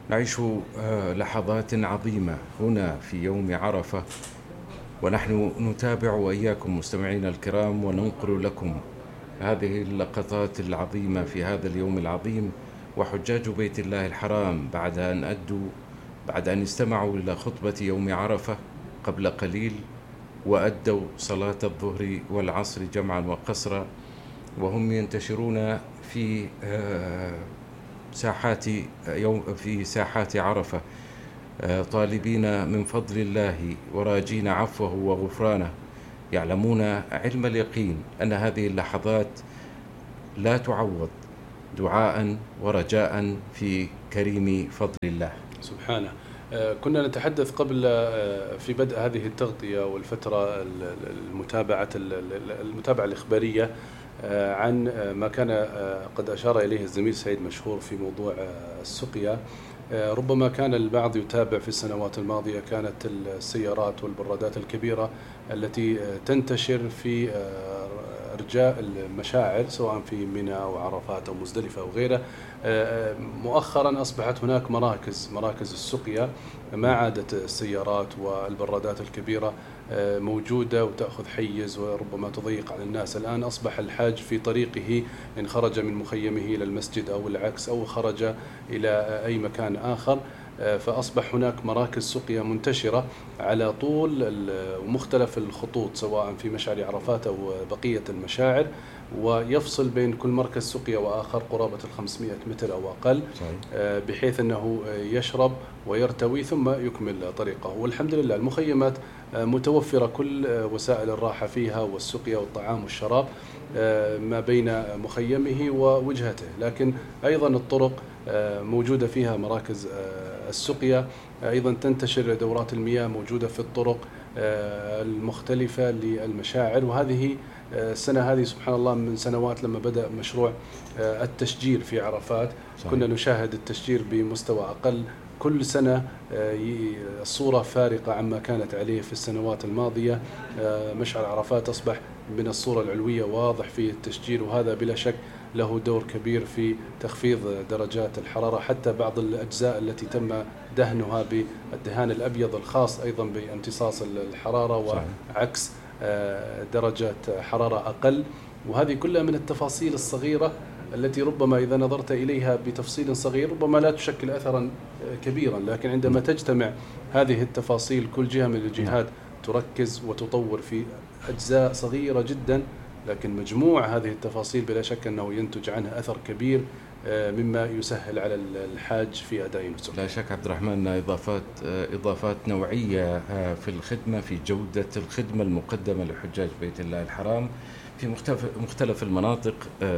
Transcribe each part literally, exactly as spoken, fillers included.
نعيش آه، لحظات عظيمة هنا في يوم عرفة، ونحن نتابع وإياكم مستمعينا الكرام وننقل لكم هذه اللقطات العظيمة في هذا اليوم العظيم. وحجاج بيت الله الحرام بعد أن أدوا بعد أن استمعوا إلى خطبة يوم عرفة قبل قليل، وأدوا صلاة الظهر والعصر جمعا وقصرا، وهم ينتشرون في آه، ساحات يوم في ساحات عرفة، آه، طالبين من فضل الله وراجين عفوه وغفرانه، يعلمون علم اليقين أن هذه اللحظات لا تعوض دعاء ورجاء في كريم فضل الله سبحانه. كنا نتحدث قبل في بدء هذه التغطية والفترة المتابعة المتابعة الإخبارية عن ما كان قد أشار إليه الزميل سعيد مشهور في موضوع السقيا. ربما كان البعض يتابع في السنوات الماضية، كانت السيارات والبرادات الكبيرة التي تنتشر في إرجاء المشاعر سواء في منى أو عرفات أو مزدلفة أو غيره. مؤخرا أصبحت هناك مراكز مراكز السقيا، ما عادت السيارات والبرادات الكبيرة موجودة وتأخذ حيز وربما تضيق على الناس. الآن أصبح الحاج في طريقه إن خرج من مخيمه إلى المسجد أو العكس أو خرج إلى أي مكان آخر، فأصبح هناك مراكز سقيا منتشرة على طول ومختلف الخطوط سواء في مشعر عرفات أو بقية المشاعر، ويفصل بين كل مركز سقيا وآخر قرابة الخمسمائة متر أو أقل، بحيث أنه يشرب ويرتوي ثم يكمل طريقه. والحمد لله المخيمات متوفرة كل وسائل الراحة فيها والسقيا والطعام والشراب ما بين مخيمه ووجهته، لكن أيضا الطرق موجودة فيها مراكز السقيا، أيضا تنتشر دورات المياه موجودة في الطرق المختلفة للمشاعر. وهذه السنة هذه سبحان الله من سنوات لما بدأ مشروع التشجير في عرفات، صحيح. كنا نشاهد التشجير بمستوى أقل كل سنة، الصورة فارقة عما كانت عليه في السنوات الماضية. مشعر عرفات أصبح من الصورة العلوية واضح في التشجير، وهذا بلا شك له دور كبير في تخفيض درجات الحرارة، حتى بعض الأجزاء التي تم دهنها بالدهان الأبيض الخاص أيضا بامتصاص الحرارة وعكس درجة حرارة أقل. وهذه كلها من التفاصيل الصغيرة التي ربما إذا نظرت إليها بتفصيل صغير ربما لا تشكل أثرا كبيرا، لكن عندما تجتمع هذه التفاصيل كل جهة من الجهات تركز وتطور في أجزاء صغيرة جدا، لكن مجموع هذه التفاصيل بلا شك أنه ينتج عنها أثر كبير مما يسهل على الحاج في أداء نسكه. لا شك عبد الرحمن إضافات إضافات نوعية في الخدمة، في جودة الخدمة المقدمة لحجاج بيت الله الحرام في مختلف مختلف المناطق.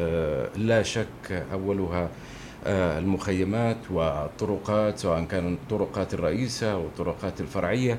لا شك أولها المخيمات والطرقات، سواء كانت الطرقات الرئيسة أو الطرقات الفرعية،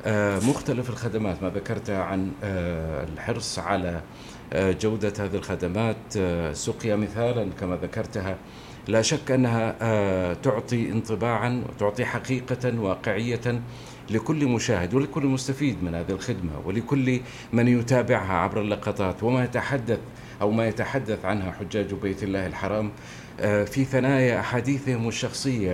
مختلف الخدمات ما ذكرتها عن الحرص على جودة هذه الخدمات. سقيا مثالا كما ذكرتها، لا شك أنها تعطي انطباعا وتعطي حقيقة واقعية لكل مشاهد ولكل مستفيد من هذه الخدمة ولكل من يتابعها عبر اللقطات وما يتحدث أو ما يتحدث عنها حجاج بيت الله الحرام في ثنايا أحاديثهم الشخصية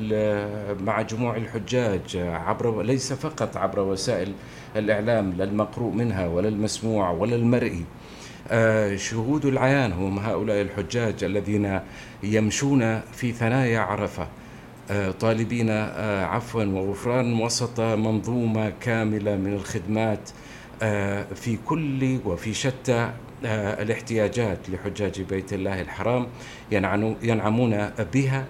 مع جموع الحجاج، عبر ليس فقط عبر وسائل الإعلام لا المقروء منها ولا المسموع ولا المرئي. شهود العيان هم هؤلاء الحجاج الذين يمشون في ثنايا عرفة طالبين عفوا وغفران وسط منظومة كاملة من الخدمات في كل وفي شتى الاحتياجات لحجاج بيت الله الحرام، ينعمون بها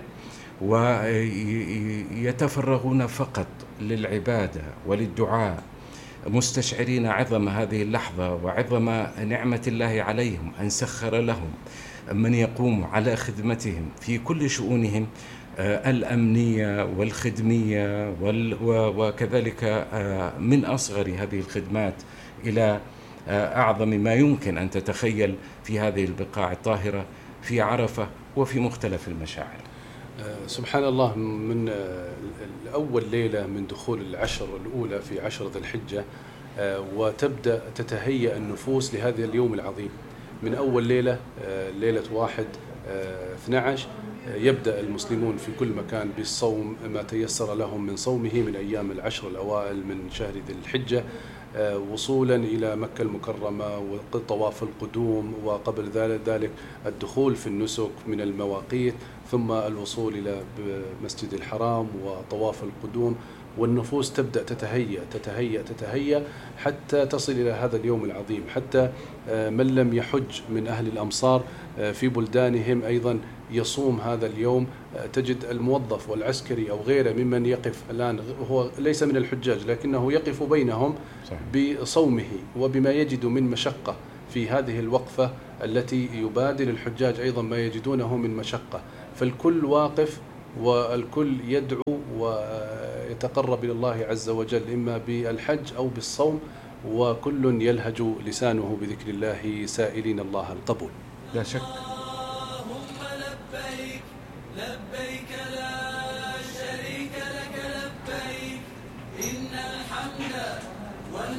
ويتفرغون فقط للعبادة وللدعاء، مستشعرين عظم هذه اللحظة وعظم نعمة الله عليهم أن سخر لهم من يقوم على خدمتهم في كل شؤونهم الأمنية والخدمية وكذلك من أصغر هذه الخدمات إلى أعظم ما يمكن أن تتخيل في هذه البقاع الطاهرة في عرفة وفي مختلف المشاعر. سبحان الله، من أول ليلة من دخول العشر الأولى في عشر ذي الحجة وتبدأ تتهيأ النفوس لهذا اليوم العظيم. من أول ليلة ليلة واحد اثني عشر يبدأ المسلمون في كل مكان بالصوم ما تيسر لهم من صومه من أيام العشر الأوائل من شهر ذي الحجة، وصولا إلى مكة المكرمة وطواف القدوم، وقبل ذلك الدخول في النسك من المواقيت، ثم الوصول إلى مسجد الحرام وطواف القدوم. والنفوس تبدأ تتهيأ تتهيأ تتهيأ حتى تصل إلى هذا اليوم العظيم. حتى من لم يحج من أهل الأمصار في بلدانهم أيضا يصوم هذا اليوم. تجد الموظف والعسكري أو غيره ممن يقف الآن، هو ليس من الحجاج لكنه يقف بينهم بصومه وبما يجد من مشقة في هذه الوقفة التي يبادل الحجاج أيضا ما يجدونه من مشقة. فالكل واقف والكل يدعو ويتقرب إلى الله عز وجل إما بالحج أو بالصوم، وكل يلهج لسانه بذكر الله سائلين الله القبول. لا شك. اللهم لبيك لبيك لا شريك لك لبيك إن الحمد